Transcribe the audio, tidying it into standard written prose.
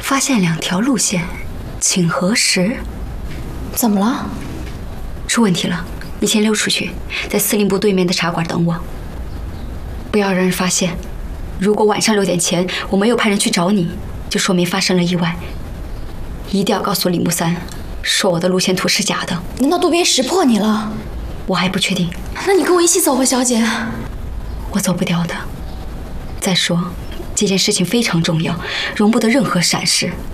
发现2条路线，请核实。 怎么了？ 出问题了，你先溜出去，在司令部对面的茶馆等我，不要让人发现。如果晚上6点前我没有派人去找你，就说明发生了意外。一定要告诉李木三，说我的路线图是假的。 难道渡边识破你了？ 我还不确定。 那你跟我一起走吧，小姐。 我走不掉的。再说，这件事情非常重要，容不得任何闪失。